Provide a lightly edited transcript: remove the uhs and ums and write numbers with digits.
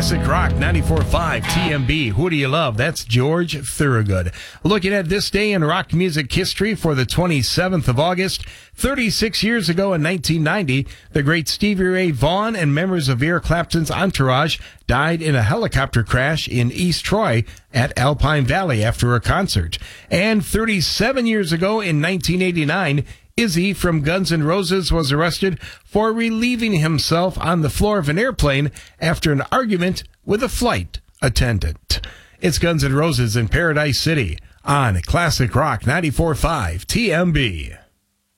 Classic Rock 94.5 TMB. Who do you love? That's George Thorogood. Looking at this day in rock music history for the 27th of August, 36 years ago in 1990, the great Stevie Ray Vaughan and members of Eric Clapton's entourage died in a helicopter crash in East Troy at Alpine Valley after a concert. And 37 years ago in 1989, Izzy from Guns N' Roses was arrested for relieving himself on the floor of an airplane after an argument with a flight attendant. It's Guns N' Roses in Paradise City on Classic Rock 94.5 TMB.